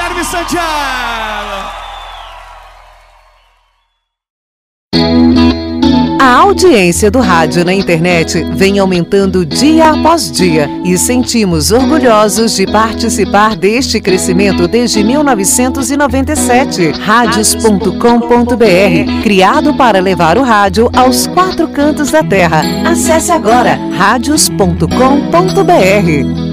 Guilherme Santiago. A audiência do rádio na internet vem aumentando dia após dia e sentimos orgulhosos de participar deste crescimento desde 1997. Radios.com.br, criado para levar o rádio aos 4 cantos da terra. Acesse agora radios.com.br.